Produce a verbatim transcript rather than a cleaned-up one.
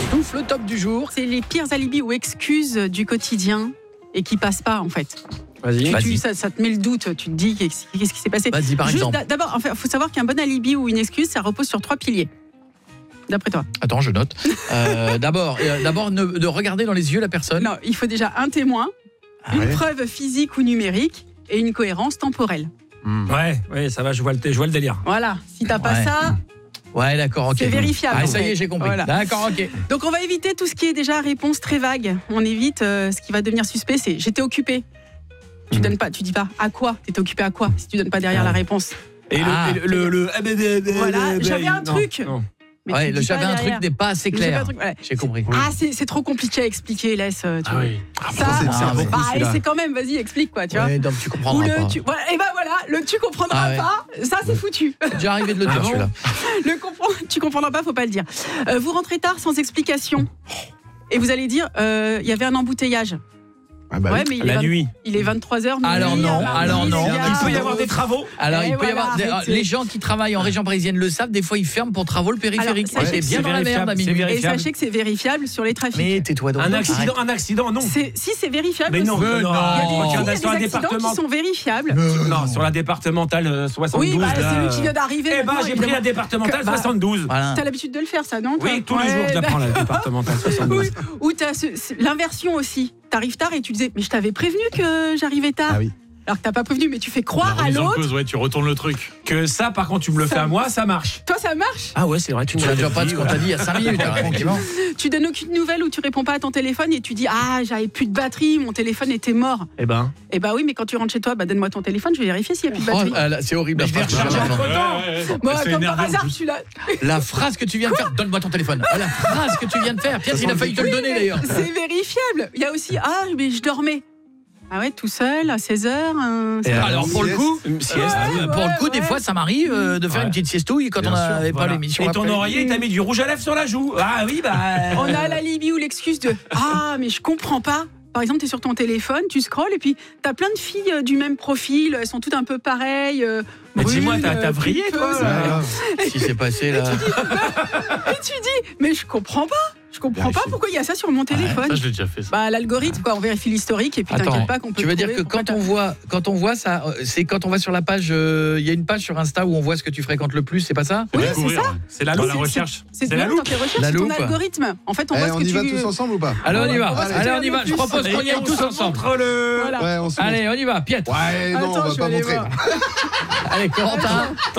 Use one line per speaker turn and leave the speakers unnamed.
Ouf, le top du jour.
C'est les pires alibis ou excuses du quotidien et qui passent pas en fait.
Vas-y.
Tu-
Vas-y.
tu- ça, ça te met le doute, tu te dis qu'est-ce qu'est-ce qui s'est passé.
Vas-y, par
Juste
exemple.
d'a- D'abord, il faut savoir qu'un bon alibi ou une excuse, ça repose sur trois piliers. D'après toi.
Attends, je note. Euh, d'abord, euh, d'abord ne, de regarder dans les yeux la personne.
Non, il faut déjà un témoin,
Ah
une
ouais.
preuve physique ou numérique et une cohérence temporelle.
Mmh.
Ouais, ouais, ça va, je vois le, je vois le délire.
Voilà, si t'as pas
Ouais.
ça,
Ouais, d'accord, ok.
c'est vérifiable.
Ah,
en
ça y
fait.
est, j'ai compris.
Voilà.
D'accord, ok.
Donc on va éviter tout ce qui est déjà réponse très vague. On évite euh, ce qui va devenir suspect, c'est j'étais occupé. Tu
Mhm.
donnes pas, tu dis pas à quoi, t'étais occupé à quoi si tu donnes pas derrière
Ah.
la réponse.
Et le,
Ah.
et le, le, le- ah, bah, bah, bah,
Voilà,
bah,
j'avais un
non,
truc.
non.
Mais
Ouais,
tu
le
dis
j'avais
pas
un
derrière.
truc n'est pas assez
J'avais un
clair.
truc, ouais.
J'ai compris.
Ah, c'est c'est trop compliqué à expliquer, laisse. Tu vois.
oui.
Ça,
c'est- c'est
Ah,
un
mais-
bon
bah,
coup, celui-là.
c'est quand même, vas-y, explique quoi, tu vois.
Ouais, donc tu
Ou
comprendras
le,
pas.
tu, voilà, et ben voilà, le tu comprendras
Ah ouais.
pas, ça c'est foutu.
C'est déjà arrivé de le dire,
Ah bon
celui-là.
Le comprend- tu comprendras pas, faut pas le dire. Euh, vous rentrez tard sans explication. Et vous allez dire, euh, il y avait un embouteillage.
Ah bah
Ouais,
oui.
mais il est,
La
vingt-
nuit.
il est vingt-trois heures.
Alors
minuit,
non,
à
alors
Paris,
non.
les gars.
Il peut y avoir des travaux.
Alors,
Et
il peut y
voilà,
avoir des-
arrêtez.
les gens qui travaillent en région parisienne le savent, des fois ils ferment pour travaux le périphérique.
Alors,
Ouais,
sachez
t'es
que
bien
c'est
dans la merde
vérifiable,
à
c'est
minuit.
Et
vérifiable.
sachez que c'est vérifiable sur les trafics.
Mais tais-toi donc.
Un
Arrête.
accident, un accident, non.
C'est- si c'est vérifiable.
Mais non,
aussi.
mais non.
Il y a des,
Il y en a
il y a
sur
des
un
accidents
département.
qui sont vérifiables.
Non, sur la départementale euh, soixante-douze.
Oui, bah,
là,
c'est lui
euh,
qui vient d'arriver.
Eh ben,
maintenant,
j'ai pris la
évidemment.
départementale
Que- bah,
soixante-douze.
Voilà.
T'as l'habitude de le faire, ça, non toi
Oui, tous les
Ouais,
jours, je
bah,
l'apprends la départementale soixante-douze.
oui. Ou t'as ce- ce- l'inversion aussi. T'arrives tard et tu disais, mais je t'avais prévenu que j'arrivais tard.
Ah oui.
Alors que t'as pas prévenu, mais tu fais croire
La
à
remise en
l'autre.
cause, ouais, tu retournes le truc.
Que ça, par contre, tu me le
Ça-
fais à moi, ça marche.
Toi, ça marche.
Ah ouais, c'est vrai, tu
Tu
me
ne
l'as
vas pas de ce qu'on t'a dit il y a cinq minutes. hein, effectivement.
Tu donnes aucune nouvelle ou tu réponds pas à ton téléphone et tu dis, ah, j'avais plus de batterie, mon téléphone était mort.
Eh ben.
Eh bah oui, mais quand tu rentres chez toi, bah donne-moi ton téléphone, je vais vérifier s'il y a plus de
Oh,
batterie.
ah, là, c'est horrible. La
Mais je vais
phrase, que tu
recharger
viens de
entre
faire.
temps.
Moi,
Elle fait
comme par
énerver, en
hasard,
plus.
je suis là.
La phrase que tu viens de faire, donne-moi ton téléphone. Ah, la phrase que tu viens de faire, Pierre, il a failli te le donner d'ailleurs.
C'est vérifiable. Il y a aussi, ah, mais je dormais. Ah ouais, tout seul, à seize heures. un-
Et
Alors pour le coup,
Une sieste.
euh, pour le coup,
ouais,
des
ouais.
fois, ça m'arrive euh, de faire
Ouais.
une petite siestouille quand
Bien
on
sûr,
n'avait pas
voilà.
l'émission.
Et ton
après.
oreiller, t'as mis du rouge à lèvres sur la joue. Ah oui, bah.
On a l'alibi ou l'excuse de, ah, mais je comprends pas. Par exemple, tu es sur ton téléphone, tu scrolles et puis tu as plein de filles euh, du même profil, elles sont toutes un peu pareilles. euh,
Mais dis-moi,
brunes,
t'as- t'as
euh,
vrillé, toi,
pulpeuses.
là.
Si c'est passé là.
Et tu dis, mais je comprends pas. Je comprends pas
Vérifie.
pourquoi il y a ça sur mon téléphone.
Ça, je l'ai déjà fait. Ça.
Bah, l'algorithme, quoi, on vérifie l'historique et puis
Attends,
t'inquiète pas qu'on peut
tu veux dire
trouver
que
pourquoi
quand on
t'as-
voit, quand on voit ça, euh, c'est quand on va sur la page, euh, il y a une page sur Insta où on voit ce que tu fréquentes le plus, c'est pas ça?
Oui,
Découvrir,
c'est ça.
ouais.
C'est la
Dans
loupe.
la
C'est-
recherche.
C'est
C'est la
bien
loupe.
dans tes recherches,
La
c'est ton
loupe.
algorithme. En fait, on
Eh,
voit ce
on
que
y
tu
va tous ensemble ou pas?
Allez, on y va.
On va se
Allez,
faire
on y va.
le
Je
plus.
propose qu'on y aille tous ensemble.
Entre le.
Voilà.
Ouais, on se
Allez, on y va. Pietre.
Ouais, non,
Attends,
on va
je
pas
vais aller
montrer.
voir.
Allez, Corentin.